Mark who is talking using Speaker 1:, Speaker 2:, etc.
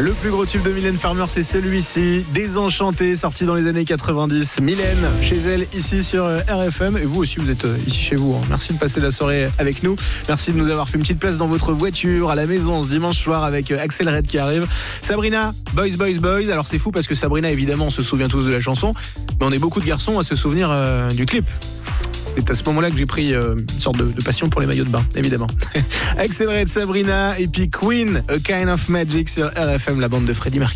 Speaker 1: Le plus gros tube de Mylène Farmer, c'est celui-ci, Désenchanté, sorti dans les années 90. Mylène, chez elle, ici sur RFM. Et vous aussi, vous êtes ici chez vous. Merci de passer la soirée avec nous. Merci de nous avoir fait une petite place dans votre voiture, à la maison, ce dimanche soir, avec Axel Red qui arrive. Sabrina, Boys, Boys, Boys. Alors c'est fou parce que Sabrina, évidemment, on se souvient tous de la chanson. Mais on est beaucoup de garçons à se souvenir du clip. C'est à ce moment-là que j'ai pris une sorte de passion pour les maillots de bain, évidemment. Axel Red, Sabrina et puis Queen, A Kind of Magic sur RFM, la bande de Freddie Mercury.